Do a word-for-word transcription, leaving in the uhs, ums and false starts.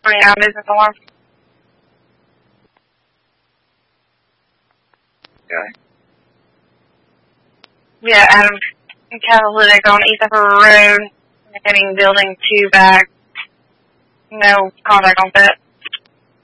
twenty-nine business alarm. Okay. Yeah, Adam Catalytic on East Upper Road, heading building two back. No contact on set.